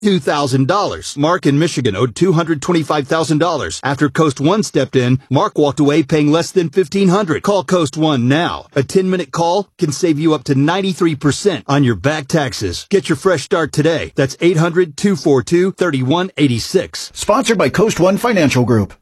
$2,000. Mark in Michigan owed $225,000. After Coast One stepped in, Mark walked away paying less than $1,500. Call Coast One now. A 10-minute call can save you up to 93% on your back taxes. Get your fresh start today. That's 800-242-3186. Sponsored by Coast One Financial Group.